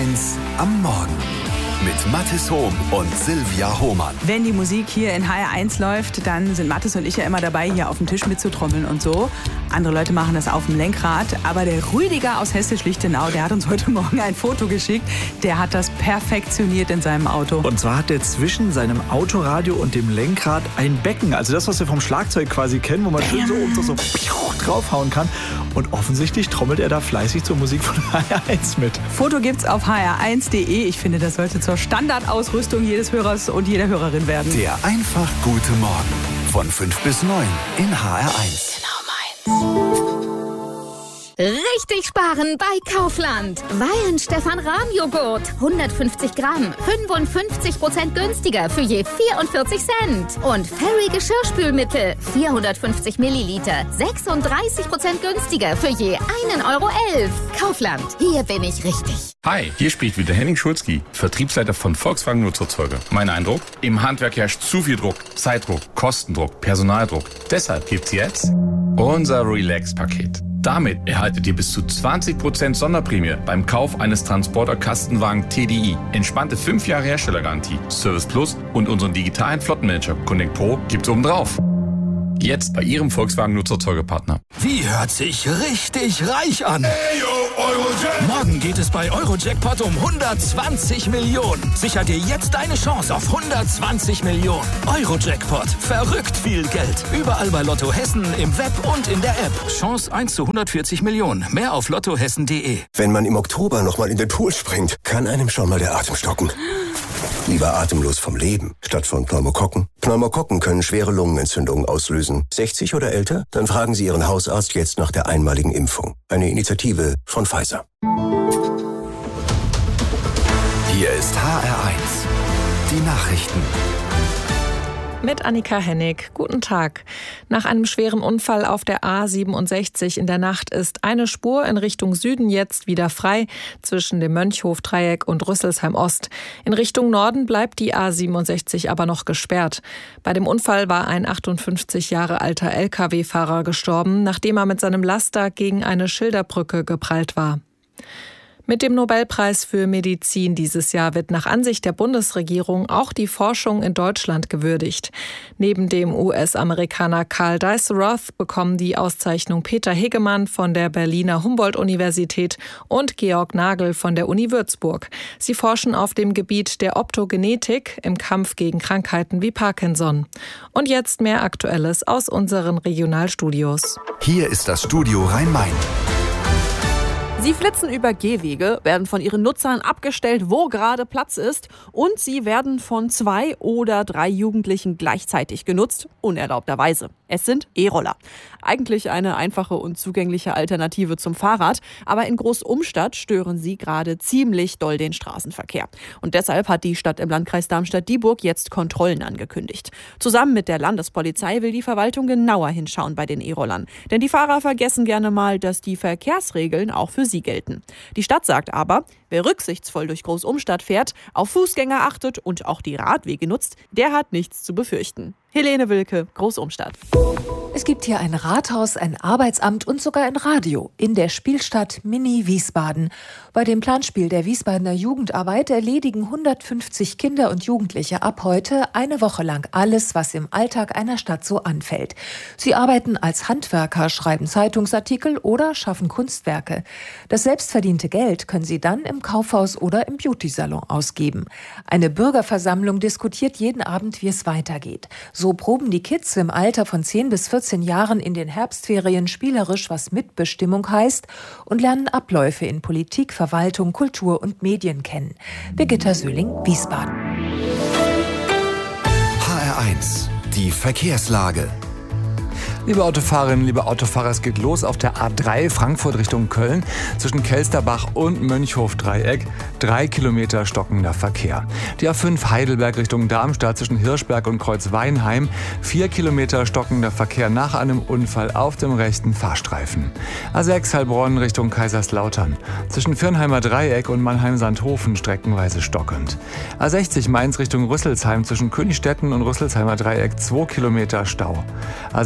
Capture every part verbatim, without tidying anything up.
eins am Morgen mit Mathis Hohm und Silvia Hohmann. Wenn die Musik hier in H R eins läuft, dann sind Mathis und ich ja immer dabei, hier auf dem Tisch mitzutrommeln und so. Andere Leute machen das auf dem Lenkrad. Aber der Rüdiger aus Hessisch-Lichtenau, der hat uns heute Morgen ein Foto geschickt. Der hat das perfektioniert in seinem Auto. Und zwar hat er zwischen seinem Autoradio und dem Lenkrad ein Becken. Also das, was wir vom Schlagzeug quasi kennen, wo man schön so, so, so draufhauen kann. Und offensichtlich trommelt er da fleißig zur Musik von H R eins mit. Foto gibt's auf h r eins punkt d e. Ich finde, das sollte zur Standardausrüstung jedes Hörers und jeder Hörerin werden. Der einfach gute Morgen von fünf bis neun in H R eins. Richtig sparen bei Kaufland. Weihenstephan-Rahmjoghurt. hundertfünfzig Gramm. fünfundfünfzig Prozent günstiger für je vierundvierzig Cent. Und Fairy Geschirrspülmittel. vierhundertfünfzig Milliliter. sechsunddreißig Prozent günstiger für je einen Euro elf. Kaufland. Hier bin ich richtig. Hi, hier spricht wieder Henning Schulzki, Vertriebsleiter von Volkswagen Nutzerzeuger. Mein Eindruck? Im Handwerk herrscht zu viel Druck. Zeitdruck, Kostendruck, Personaldruck. Deshalb gibt's jetzt unser Relax-Paket. Damit erhaltet ihr bis zu zwanzig Prozent Sonderprämie beim Kauf eines Transporter-Kastenwagen T D I. Entspannte fünf Jahre Herstellergarantie, Service Plus und unseren digitalen Flottenmanager Connect Pro gibt's obendrauf. Jetzt bei Ihrem Volkswagen-Nutzerzeugerpartner. Wie hört sich richtig reich an? Hey, yo, Eurojackpot. Morgen geht es bei Eurojackpot um hundertzwanzig Millionen. Sicher dir jetzt deine Chance auf hundertzwanzig Millionen. Eurojackpot. Verrückt viel Geld. Überall bei Lotto Hessen, im Web und in der App. Chance eins zu hundertvierzig Millionen. Mehr auf lottohessen punkt de. Wenn man im Oktober nochmal in den Pool springt, kann einem schon mal der Atem stocken. Lieber atemlos vom Leben, statt von Pneumokokken. Pneumokokken können schwere Lungenentzündungen auslösen. sechzig oder älter? Dann fragen Sie Ihren Hausarzt jetzt nach der einmaligen Impfung. Eine Initiative von Pfizer. Hier ist H R eins. Die Nachrichten. Mit Annika Hennig. Guten Tag. Nach einem schweren Unfall auf der A siebenundsechzig in der Nacht ist eine Spur in Richtung Süden jetzt wieder frei zwischen dem Mönchhof-Dreieck und Rüsselsheim-Ost. In Richtung Norden bleibt die A siebenundsechzig aber noch gesperrt. Bei dem Unfall war ein achtundfünfzig Jahre alter L K W-Fahrer gestorben, nachdem er mit seinem Laster gegen eine Schilderbrücke geprallt war. Mit dem Nobelpreis für Medizin dieses Jahr wird nach Ansicht der Bundesregierung auch die Forschung in Deutschland gewürdigt. Neben dem U S-Amerikaner Karl Dijsselroth bekommen die Auszeichnung Peter Hegemann von der Berliner Humboldt-Universität und Georg Nagel von der Uni Würzburg. Sie forschen auf dem Gebiet der Optogenetik im Kampf gegen Krankheiten wie Parkinson. Und jetzt mehr Aktuelles aus unseren Regionalstudios. Hier ist das Studio Rhein-Main. Sie flitzen über Gehwege, werden von ihren Nutzern abgestellt, wo gerade Platz ist, und sie werden von zwei oder drei Jugendlichen gleichzeitig genutzt, unerlaubterweise. Es sind E-Roller. Eigentlich eine einfache und zugängliche Alternative zum Fahrrad, aber in Großumstadt stören sie gerade ziemlich doll den Straßenverkehr. Und deshalb hat die Stadt im Landkreis Darmstadt-Dieburg jetzt Kontrollen angekündigt. Zusammen mit der Landespolizei will die Verwaltung genauer hinschauen bei den E-Rollern. Denn die Fahrer vergessen gerne mal, dass die Verkehrsregeln auch für sie gelten. Die Stadt sagt aber, wer rücksichtsvoll durch Großumstadt fährt, auf Fußgänger achtet und auch die Radwege nutzt, der hat nichts zu befürchten. Helene Wilke, Großumstadt. Es gibt hier ein Rathaus, ein Arbeitsamt und sogar ein Radio in der Spielstadt Mini Wiesbaden. Bei dem Planspiel der Wiesbadener Jugendarbeit erledigen hundertfünfzig Kinder und Jugendliche ab heute eine Woche lang alles, was im Alltag einer Stadt so anfällt. Sie arbeiten als Handwerker, schreiben Zeitungsartikel oder schaffen Kunstwerke. Das selbstverdiente Geld können sie dann im Kaufhaus oder im Beauty-Salon ausgeben. Eine Bürgerversammlung diskutiert jeden Abend, wie es weitergeht. So proben die Kids im Alter von zehn bis vierzehn Jahren in den Herbstferien spielerisch, was Mitbestimmung heißt, und lernen Abläufe in Politik, Verwaltung, Kultur und Medien kennen. Birgitta Söhling, Wiesbaden. H R eins. Die Verkehrslage. Liebe Autofahrerinnen, liebe Autofahrer, es geht los auf der A drei Frankfurt Richtung Köln zwischen Kelsterbach und Mönchhof-Dreieck. Drei Kilometer stockender Verkehr. Die A fünf Heidelberg Richtung Darmstadt zwischen Hirschberg und Kreuzweinheim. Vier Kilometer stockender Verkehr nach einem Unfall auf dem rechten Fahrstreifen. A sechs Heilbronn Richtung Kaiserslautern zwischen Firnheimer Dreieck und Mannheim-Sandhofen streckenweise stockend. A sechzig Mainz Richtung Rüsselsheim zwischen Königstetten und Rüsselsheimer Dreieck zwei Kilometer Stau. A sechsundsechzig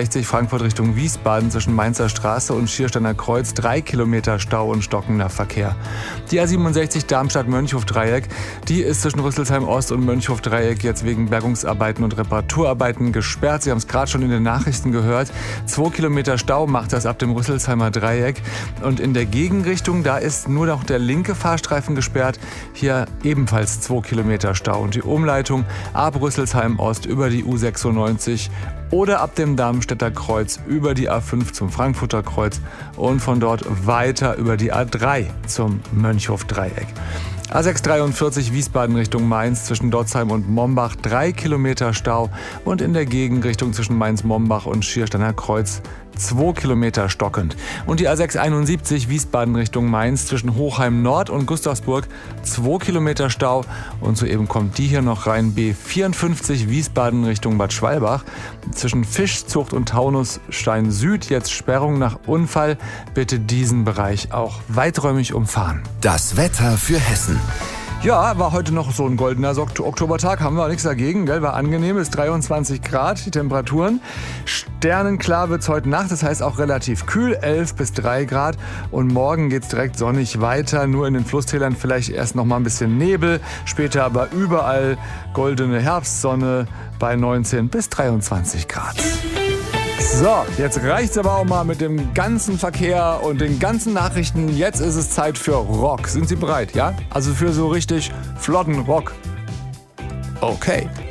siebenundsechzig Frankfurt Richtung Wiesbaden zwischen Mainzer Straße und Schiersteiner Kreuz drei Kilometer Stau und stockender Verkehr. Die A siebenundsechzig Darmstadt-Mönchhof-Dreieck, die ist zwischen Rüsselsheim Ost und Mönchhof-Dreieck jetzt wegen Bergungsarbeiten und Reparaturarbeiten gesperrt. Sie haben es gerade schon in den Nachrichten gehört. Zwei Kilometer Stau macht das ab dem Rüsselsheimer Dreieck. Und in der Gegenrichtung, da ist nur noch der linke Fahrstreifen gesperrt. Hier ebenfalls zwei Kilometer Stau. Und die Umleitung ab Rüsselsheim Ost über die U sechsundneunzig oder ab dem Darmstädter Kreuz über die A fünf zum Frankfurter Kreuz und von dort weiter über die A drei zum Mönchhof-Dreieck. A sechshundertdreiundvierzig Wiesbaden Richtung Mainz zwischen Dotzheim und Mombach drei Kilometer Stau und in der Gegenrichtung zwischen Mainz-Mombach und Schiersteiner Kreuz zwei Kilometer stockend. Und die A sechshunderteinundsiebzig Wiesbaden Richtung Mainz zwischen Hochheim Nord und Gustavsburg zwei Kilometer Stau. Und soeben kommt die hier noch rein. B vierundfünfzig Wiesbaden Richtung Bad Schwalbach zwischen Fischzucht und Taunusstein Süd jetzt Sperrung nach Unfall. Bitte diesen Bereich auch weiträumig umfahren. Das Wetter für Hessen. Ja, war heute noch so ein goldener Oktobertag, haben wir auch nichts dagegen, gell? War angenehm, ist dreiundzwanzig Grad, die Temperaturen. Sternenklar wird's heute Nacht, das heißt auch relativ kühl, elf bis drei Grad. Und morgen geht's direkt sonnig weiter, nur in den Flusstälern vielleicht erst noch mal ein bisschen Nebel, später aber überall goldene Herbstsonne bei neunzehn bis dreiundzwanzig Grad. So, jetzt reicht's aber auch mal mit dem ganzen Verkehr und den ganzen Nachrichten. Jetzt ist es Zeit für Rock. Sind Sie bereit, ja? Also für so richtig flotten Rock. Okay.